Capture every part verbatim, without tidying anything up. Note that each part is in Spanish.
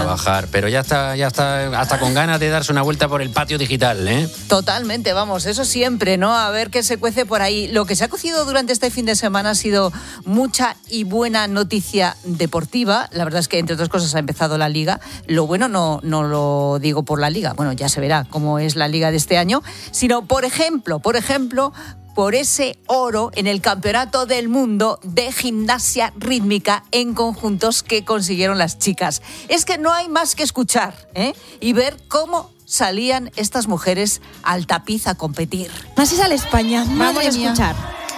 trabajar, pero ya está, ya está hasta con ganas de darse una vuelta por el patio digital, ¿eh? Totalmente, vamos, eso siempre, ¿no? A ver qué se cuece por ahí. Lo que se ha cocido durante este fin de semana ha sido mucha y buena noticia deportiva. La verdad es que, entre otras cosas, ha empezado la Liga. Lo bueno no, no lo digo por la Liga, bueno, ya se verá cómo es la Liga de este año, sino, por ejemplo, por ejemplo, por ese oro en el Campeonato del Mundo de Gimnasia Rítmica en conjuntos que consiguieron las chicas. Es que no hay más que escuchar, ¿eh? Y ver cómo salían estas mujeres al tapiz a competir. Así sale España, vamos a escuchar.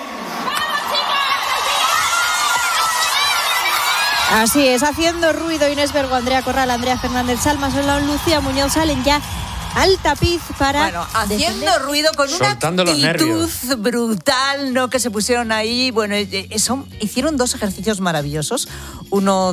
Así es, haciendo ruido Inés Bergo, Andrea Corral, Andrea Fernández Salmas, Lucía Muñoz salen ya al tapiz para... Bueno, haciendo defender. ruido con Soltando una actitud brutal, ¿no? Que se pusieron ahí. Bueno, son, hicieron dos ejercicios maravillosos. Uno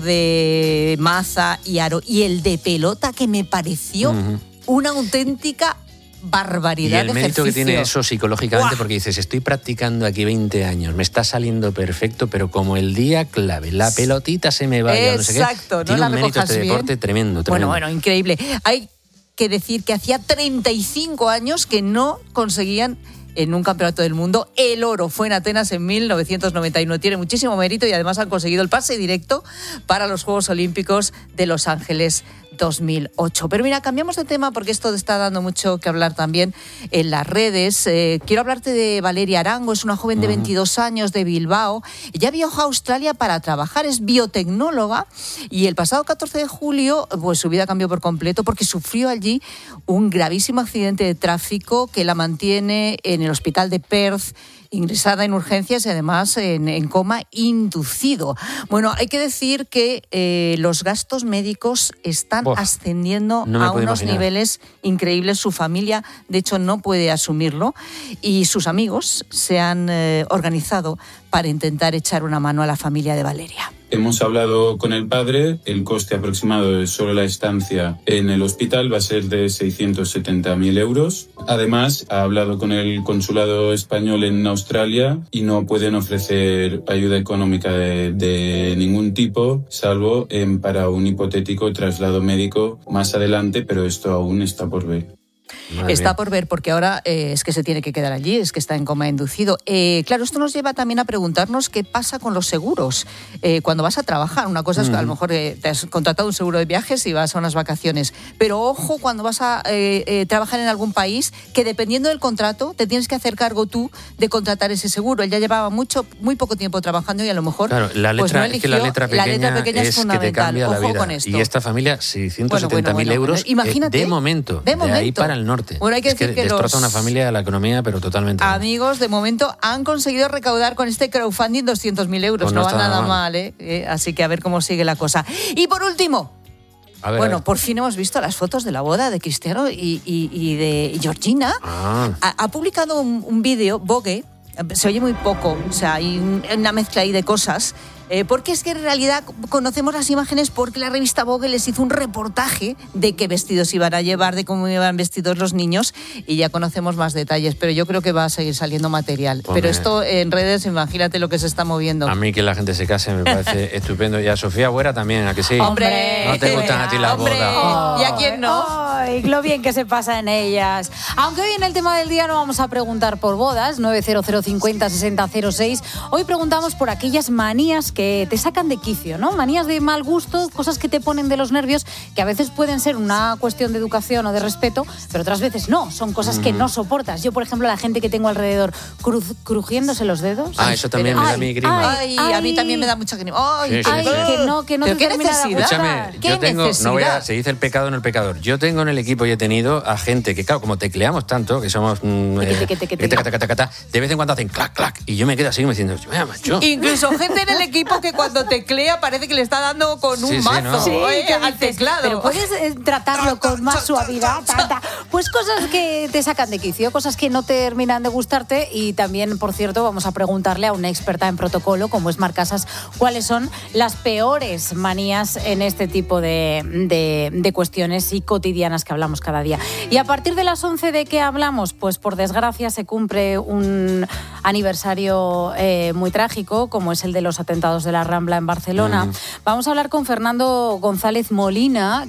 de maza y aro y el de pelota, que me pareció uh-huh. una auténtica barbaridad. Y el de mérito ejercicio. que tiene eso psicológicamente, ¡Buah! Porque dices, estoy practicando aquí veinte años, me está saliendo perfecto, pero como el día clave, la pelotita se me vaya, no sé qué. Exacto, no tiene la un mérito este bien. deporte tremendo, tremendo. Bueno, bueno, increíble. Hay que decir que hacía treinta y cinco años que no conseguían en un campeonato del mundo el oro. Fue en Atenas en mil novecientos noventa y uno. Tiene muchísimo mérito y además han conseguido el pase directo para los Juegos Olímpicos de Los Ángeles dos mil ocho. Pero mira, cambiamos de tema porque esto está dando mucho que hablar también en las redes. Eh, quiero hablarte de Valeria Arango, es una joven de veintidós años de Bilbao. Ella viajó a Australia para trabajar, es biotecnóloga y el pasado catorce de julio pues su vida cambió por completo porque sufrió allí un gravísimo accidente de tráfico que la mantiene en el hospital de Perth, ingresada en urgencias y además en, en coma inducido. Bueno, hay que decir que eh, los gastos médicos están Uf, ascendiendo no a unos imaginar. niveles increíbles. Su familia, de hecho, no puede asumirlo y sus amigos se han eh, organizado para intentar echar una mano a la familia de Valeria. Hemos hablado con el padre, el coste aproximado de solo la estancia en el hospital va a ser de seiscientos setenta mil euros. Además, ha hablado con el consulado español en Australia y no pueden ofrecer ayuda económica de, de ningún tipo, salvo eh, para un hipotético traslado médico más adelante, pero esto aún está por ver. Madre está mía. por ver, porque ahora eh, es que se tiene que quedar allí, es que está en coma inducido. Eh, claro, esto nos lleva también a preguntarnos qué pasa con los seguros. Eh, cuando vas a trabajar, una cosa es que a lo mejor eh, te has contratado un seguro de viajes y vas a unas vacaciones. Pero ojo, cuando vas a eh, eh, trabajar en algún país, que dependiendo del contrato, te tienes que hacer cargo tú de contratar ese seguro. Él ya llevaba mucho, muy poco tiempo trabajando y a lo mejor... Claro, la letra, pues no eligió, es que la letra pequeña, la letra pequeña es, es fundamental. que te cambia ojo la vida. Con esto. Y esta familia, seiscientos setenta mil bueno, bueno, euros bueno. Imagínate, eh, de momento, de momento. de ahí para el norte. Bueno, hay que es decir que, que destroza los una familia, la economía, pero totalmente. Amigos, de momento han conseguido recaudar con este crowdfunding doscientos mil euros. Pues no, no va nada mal, mal ¿eh? ¿eh? Así que a ver cómo sigue la cosa. Y por último, a ver, bueno, a ver. por fin hemos visto las fotos de la boda de Cristiano y, y, y de Georgina. Ah. Ha, ha publicado un, un vídeo, Vogue, se oye muy poco, o sea, hay una mezcla ahí de cosas. Eh, porque es que en realidad conocemos las imágenes porque la revista Vogue les hizo un reportaje de qué vestidos iban a llevar, de cómo iban vestidos los niños y ya conocemos más detalles, pero yo creo que va a seguir saliendo material. Pues pero me... esto en redes, imagínate lo que se está moviendo. A mí que la gente se case me parece estupendo. Y a Sofía Buera también, ¿a que sí? ¡Hombre! No te gustan a ti las ¡Hombre! bodas. Oh. ¿Y a quién no? Ay, lo bien que se pasa en ellas. Aunque hoy en el tema del día no vamos a preguntar por bodas, nueve cero cero cincuenta sesenta cero seis. Hoy preguntamos por aquellas manías que te sacan de quicio, ¿no? Manías de mal gusto, cosas que te ponen de los nervios, que a veces pueden ser una cuestión de educación o de respeto, pero otras veces no, son cosas mm. que no soportas. Yo, por ejemplo, la gente que tengo alrededor cruz, crujiéndose los dedos. Ah, eso también pero, me da mi grima. Ay, ay, a mí también me da mucha grima. Ay, sí, sí, ay sí. que no, que no te termina de Escúchame, ¿Qué yo tengo, necesidad? no voy a, se dice el pecado en el pecador. Yo tengo en el equipo y he tenido a gente que, claro, como tecleamos tanto, que somos mm, eh, que te, que te, que te, de vez en cuando hacen clac, clac, y yo me quedo así me diciendo, vaya macho. Incluso gente en el equipo que cuando teclea parece que le está dando con un sí, sí, mazo no. sí, eh, al teclado. Pero puedes eh, tratarlo con más suavidad. Tanta. Pues cosas que te sacan de quicio, cosas que no terminan de gustarte. Y también, por cierto, vamos a preguntarle a una experta en protocolo, como es Mar Casas, cuáles son las peores manías en este tipo de, de, de cuestiones y cotidianas que hablamos cada día. Y a partir de las once, ¿de qué hablamos? Pues por desgracia se cumple un aniversario eh, muy trágico, como es el de los atentados de la Rambla en Barcelona. Mm. Vamos a hablar con Fernando González Molina,